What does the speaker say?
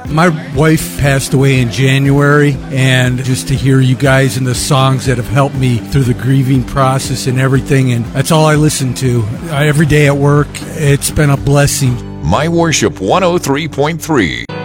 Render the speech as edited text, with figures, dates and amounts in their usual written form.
My wife passed away in January, and just to hear you guys and the songs that have helped me through the grieving process and everything, and that's all I listen to every day at work. It's been a blessing. My Worship 103.3.